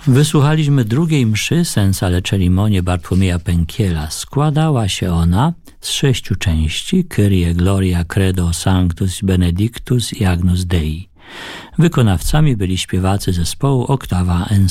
Wysłuchaliśmy drugiej mszy Senza le cerimonie Bartłomieja Pękiela. Składała się ona z 6 części: Kyrie, Gloria, Credo, Sanctus, Benedictus i Agnus Dei. Wykonawcami byli śpiewacy zespołu Oktawa